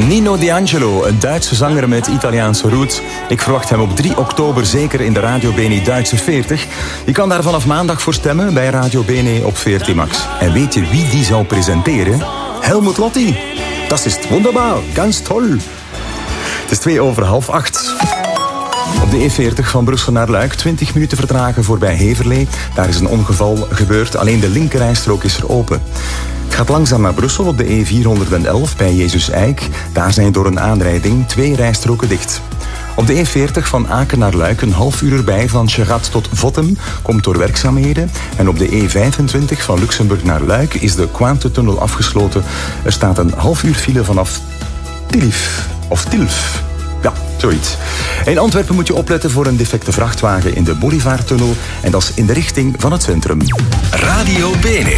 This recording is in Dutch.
Nino D'Angelo, een Duitse zanger met Italiaanse roots. Ik verwacht hem op 3 oktober zeker in de Radio Bene Duitse 40. Je kan daar vanaf maandag voor stemmen bij Radio Bene op 14 Max. En weet je wie die zou presenteren? Helmut Lotti. Dat is wonderbaar, ganz toll. Het is 7:02. Op de E40 van Brussel naar Luik, 20 minuten vertragen voorbij Heverlee. Daar is een ongeval gebeurd, alleen de linkerrijstrook is er open. Het gaat langzaam naar Brussel op de E411 bij Jezus Eik. Daar zijn door een aanrijding 2 rijstroken dicht. Op de E40 van Aken naar Luik een half uur erbij van Cherat tot Vottem komt door werkzaamheden. En op de E25 van Luxemburg naar Luik is de Cointe-tunnel afgesloten. Er staat een half uur file vanaf Tilf. Ja, zoiets. In Antwerpen moet je opletten voor een defecte vrachtwagen in de Boulevardtunnel. En dat is in de richting van het centrum. Radio Bene.